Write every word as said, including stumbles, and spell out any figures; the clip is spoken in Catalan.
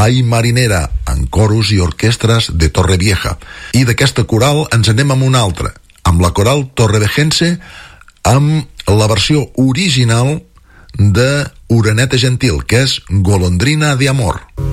Ai Marinera, en coros i orquestres de Torrevieja. I d'aquesta coral ens anem amb una altra, amb la coral Torrevejense, amb la versió original de Oreneta Gentil, que és Golondrina de Amor.